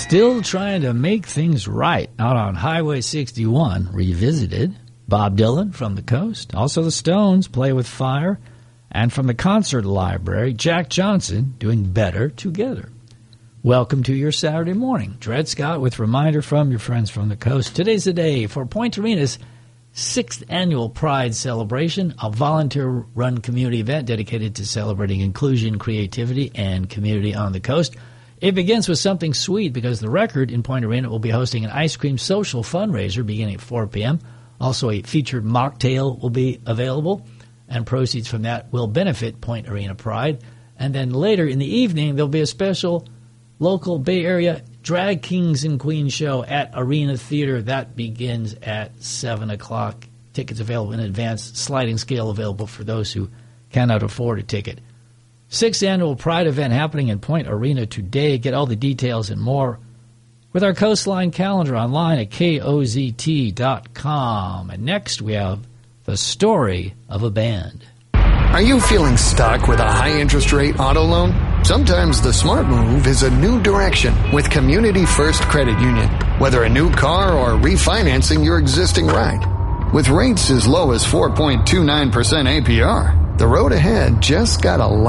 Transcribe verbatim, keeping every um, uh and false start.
Still trying to make things right out on Highway sixty-one, revisited. Bob Dylan from the Coast. Also the Stones, Play with Fire. And from the Concert Library, Jack Johnson, doing Better Together. Welcome to your Saturday morning. Dred Scott with reminder from your friends from the coast. Today's the day for Point Arena's sixth annual Pride Celebration, a volunteer-run community event dedicated to celebrating inclusion, creativity, and community on the coast. It begins with something sweet because the Record in Point Arena will be hosting an ice cream social fundraiser beginning at four p.m. Also, a featured mocktail will be available, and proceeds from that will benefit Point Arena Pride. And then later in the evening, there'll be a special local Bay Area Drag Kings and Queens show at Arena Theater. That begins at seven o'clock. Tickets available in advance. Sliding scale available for those who cannot afford a ticket. Sixth annual Pride event happening in Point Arena today. Get all the details and more with our Coastline calendar online at K O Z T dot com. And next we have the story of a band. Are you feeling stuck with a high-interest rate auto loan? Sometimes the smart move is a new direction with Community First Credit Union. Whether a new car or refinancing your existing ride. With rates as low as four point two nine percent A P R, the road ahead just got a lot